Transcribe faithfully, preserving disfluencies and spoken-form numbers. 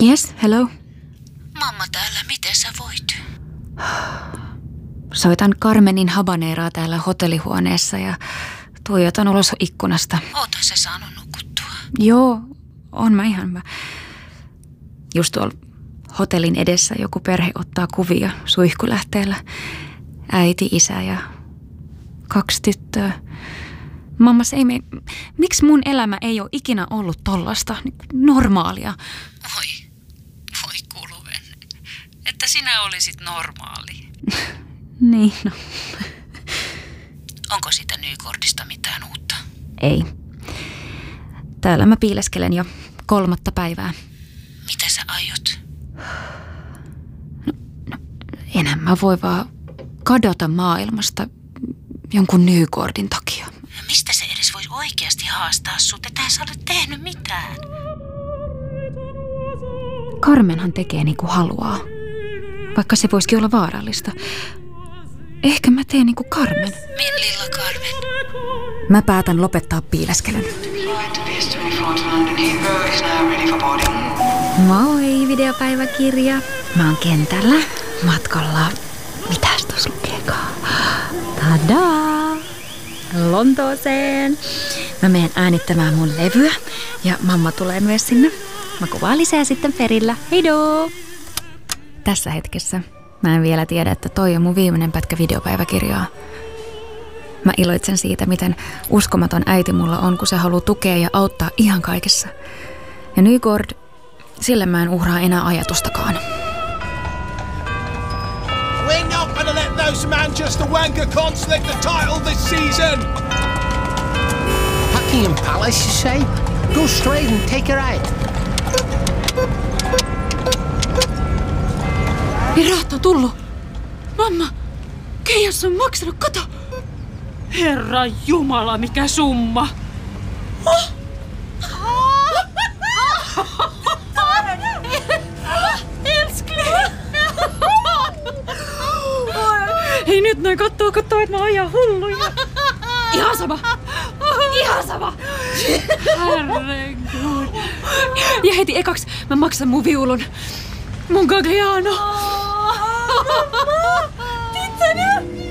Yes, hello. Mamma täällä, miten sä voit? Soitan Carmenin habaneeraa täällä hotellihuoneessa ja tuijotan ulos ikkunasta. Oota sä saanut nukuttua? Joo, on mä ihan mä. Just tuolla hotellin edessä joku perhe ottaa kuvia suihkulähteellä. Äiti, isä ja kaksi tyttöä. Mammas, ei me... Miksi mun elämä ei ole ikinä ollut tollasta normaalia? Voi, voi Kuluven, että sinä olisit normaali. Niin, no. Onko siitä Nykordista mitään uutta? Ei. Täällä mä piileskelen jo kolmatta päivää. Mitä sä aiot? No, no enhän mä voi vaan kadota maailmasta jonkun Nykordin takia. Mistä se edes voisi oikeasti haastaa sut? Ethän sä ole tehnyt mitään. Carmenhan tekee niin kuin haluaa. Vaikka se voisikin olla vaarallista. Ehkä mä teen niin kuin Carmen. Min lilla Carmen. Mä päätän lopettaa piileskelyn. Moi, videopäiväkirja. Mä oon kentällä matkalla. Mitäs tossa lukeekaan? Tadaa! Lontooseen. Mä menen äänittämään mun levyä ja mamma tulee myös sinne. Mä kuvaan lisää sitten perillä. Heidoo! Tässä hetkessä mä en vielä tiedä, että toi on mun viimeinen pätkä videopäiväkirjaa. Mä iloitsen siitä, miten uskomaton äiti mulla on, kun se haluaa tukea ja auttaa ihan kaikessa. Ja Nykord, sille mä en uhraa enää ajatustakaan. We're not gonna let those Manchester wanker cons lick the title this season! Buckingham Palace, you say? Go straight and take her out. Ja rahat on tullut. Mamma, Keijas on maksanut, kato. Herra Jumala, mikä summa! Oh. Hei nyt noin kattoo, kattoo, että mä oon ihan hulluja. Ihan sama. Ihan sama. Herregud. Ja heti ekaksi mä maksan mun viulun. Mun Gagliano. Titta nu.